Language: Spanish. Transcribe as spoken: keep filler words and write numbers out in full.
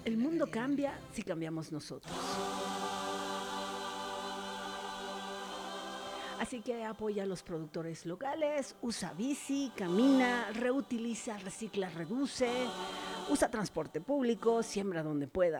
El mundo cambia si cambiamos nosotros. Así que apoya a los productores locales, usa bici, camina, reutiliza, recicla, reduce, usa transporte público, siembra donde puedas.